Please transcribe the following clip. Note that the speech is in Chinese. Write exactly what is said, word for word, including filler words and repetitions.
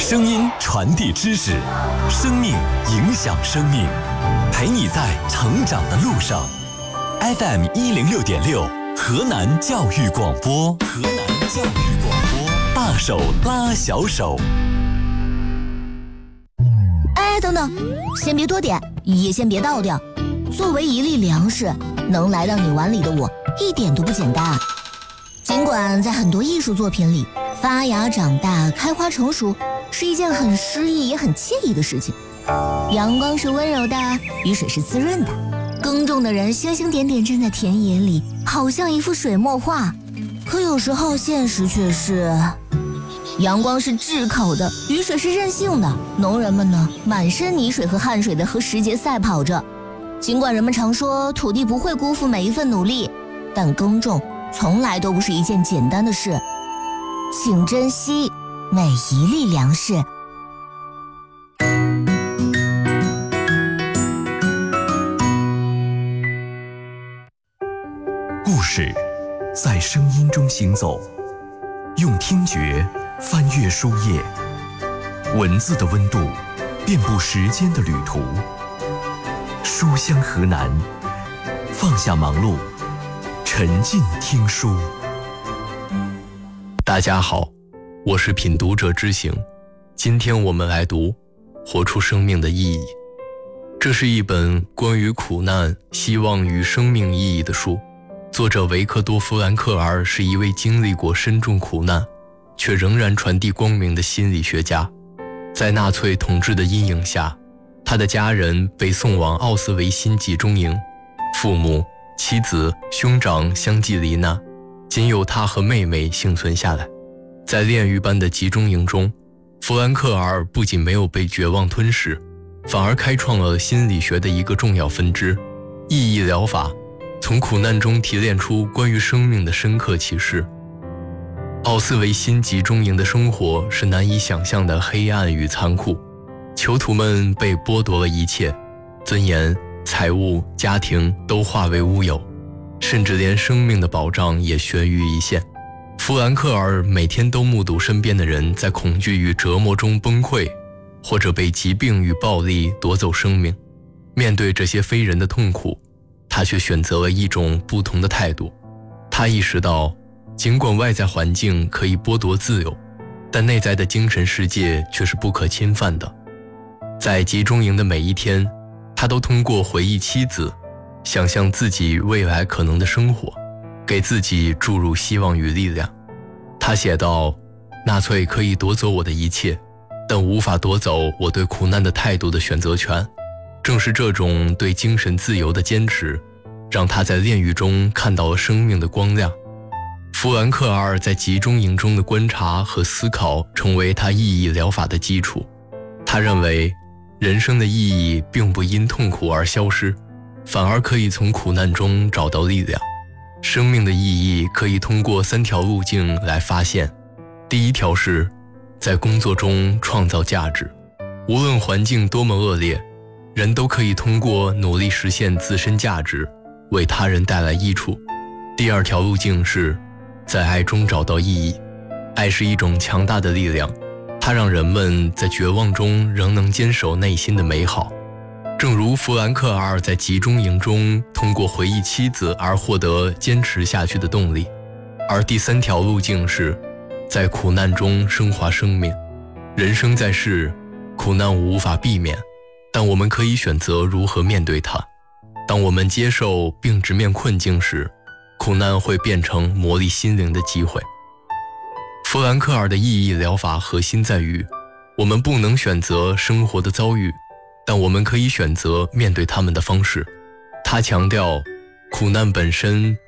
声音传递知识，生命影响生命，陪你在成长的路上。F M 一零六点六，河南教育广播，河南教育广播，大手拉小手。 哎，等等，先别多点，也先别倒掉。作为一粒粮食，能来到你碗里的我，一点都不简单。尽管在很多艺术作品里，发芽、长大、开花、成熟是一件很诗意也很惬意的事情。阳光是温柔的，雨水是滋润的，耕种的人星星点点站在田野里，好像一幅水墨画。可有时候现实却是，阳光是炙烤的，雨水是任性的，农人们呢，满身泥水和汗水的和时节赛跑着。尽管人们常说土地不会辜负每一份努力，但耕种从来都不是一件简单的事。请珍惜每一粒粮食。 故事在声音中行走，用听觉翻阅书页，文字的温度遍布时间的旅途。书香河南，放下忙碌，沉浸听书。 大家好，我是品读者之行，今天我们来读《活出生命的意义》。这是一本关于苦难、希望与生命意义的书。作者维克多·弗兰克尔是一位经历过深重苦难，却仍然传递光明的心理学家。在纳粹统治的阴影下，他的家人被送往奥斯维辛集中营，父母、妻子、兄长相继罹难，仅有他和妹妹幸存下来。在炼狱般的集中营中，弗兰克尔不仅没有被绝望吞噬，反而开创了心理学的一个重要分支——意义疗法，从苦难中提炼出关于生命的深刻启示。奥斯维辛集中营的生活是难以想象的黑暗与残酷，囚徒们被剥夺了一切，尊严、财物、家庭都化为乌有，甚至连生命的保障也悬于一线。弗兰克尔每天都目睹身边的人在恐惧与折磨中崩溃，或者被疾病与暴力夺走生命。面对这些非人的痛苦，他却选择了一种不同的态度。他意识到，尽管外在环境可以剥夺自由，但内在的精神世界却是不可侵犯的。在集中营的每一天，他都通过回忆妻子，想象自己未来可能的生活，给自己注入希望与力量。他写道，纳粹可以夺走我的一切，但无法夺走我对苦难的态度的选择权。正是这种对精神自由的坚持，让他在炼狱中看到了生命的光亮。弗兰克尔在集中营中的观察和思考成为他意义疗法的基础。他认为，人生的意义并不因痛苦而消失，反而可以从苦难中找到力量。生命的意义可以通过三条路径来发现。第一条是，在工作中创造价值。无论环境多么恶劣，人都可以通过努力实现自身价值，为他人带来益处。第二条路径是，在爱中找到意义。爱是一种强大的力量，它让人们在绝望中仍能坚守内心的美好。正如弗兰克尔在集中营中通过回忆妻子而获得坚持下去的动力。而第三条路径是，在苦难中升华生命。人生在世，苦难无法避免，但我们可以选择如何面对它。当我们接受并直面困境时，苦难会变成磨砺心灵的机会。弗兰克尔的意义疗法核心在于，我们不能选择生活的遭遇，但我们可以选择面对他们的方式。他强调，苦难本身